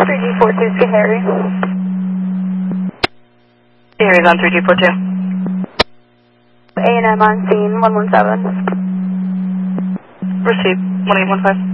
3G42 Harry. Harry's on 3G42. A&M on scene, 117. Receive, 1815.